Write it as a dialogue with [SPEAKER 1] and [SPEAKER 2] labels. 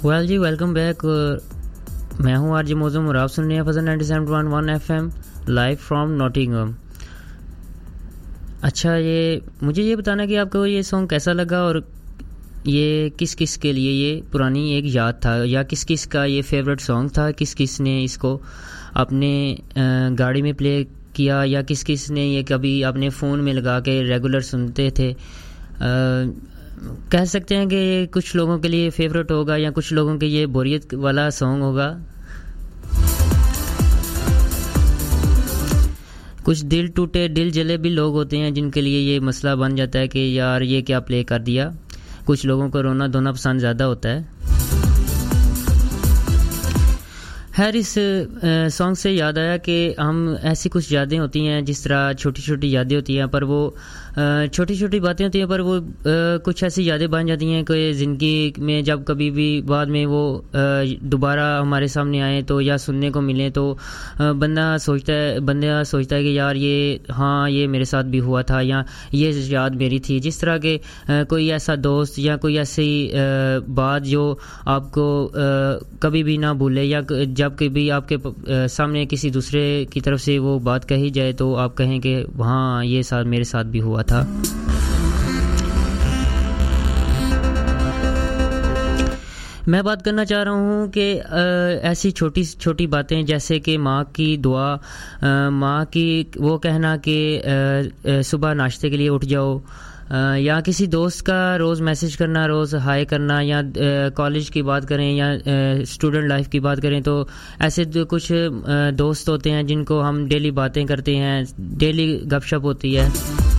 [SPEAKER 1] Well جی welcome back. میں ہوں R G موزم اور آپ سن رہے ہیں فضل 97.1 FM لائیو فرام ناٹنگھم. اچھا مجھے یہ بتانا کہ آپ کو یہ سانگ کیسا لگا اور یہ کس کس کے لیے یہ پرانی ایک یاد تھا یا کس کس کا یہ فیوریٹ سانگ تھا, کس کس نے اس کو اپنے گاڑی میں پلے کیا یا کس کس نے یہ کبھی اپنے فون میں لگا کے ریگولر سنتے تھے. کہہ سکتے ہیں کہ یہ کچھ لوگوں کے لیے فیوریٹ ہوگا یا کچھ لوگوں کے یہ بوریت والا سانگ ہوگا. کچھ دل ٹوٹے دل جلے بھی لوگ ہوتے ہیں جن کے لیے یہ مسئلہ بن جاتا ہے کہ یار یہ کیا پلے کر دیا. کچھ لوگوں کو رونا دھونا پسند زیادہ ہوتا ہے. خیر اس سانگ سے یاد آیا کہ ہم ایسی کچھ یادیں ہوتی ہیں جس طرح چھوٹی چھوٹی یادیں ہوتی ہیں, پر وہ چھوٹی چھوٹی باتیں ہوتی ہیں پر وہ کچھ ایسی یادیں بن جاتی ہیں کہ زندگی میں جب کبھی بھی بعد میں وہ دوبارہ ہمارے سامنے آئیں تو یا سننے کو ملیں تو بندہ سوچتا ہے کہ یار یہ میرے ساتھ بھی ہوا تھا یا یہ یاد میری تھی. جس طرح کہ کوئی ایسا دوست یا کوئی ایسی بات جو آپ کو کبھی بھی نہ بھولے یا جب کبھی آپ کے سامنے کسی دوسرے کی طرف سے وہ بات کہی جائے تو آپ کہیں کہ ہاں یہ میرے ساتھ بھی ہوا تھا. میں بات کرنا چاہ رہا ہوں کہ ایسی چھوٹی چھوٹی باتیں جیسے کہ ماں کی دعا, ماں کی وہ کہنا کہ صبح ناشتے کے لیے اٹھ جاؤ, یا کسی دوست کا روز میسج کرنا, روز ہائے کرنا, یا کالج کی بات کریں یا اسٹوڈنٹ لائف کی بات کریں تو ایسے کچھ دوست ہوتے ہیں جن کو ہم ڈیلی باتیں کرتے ہیں, ڈیلی گپ شپ ہوتی ہے.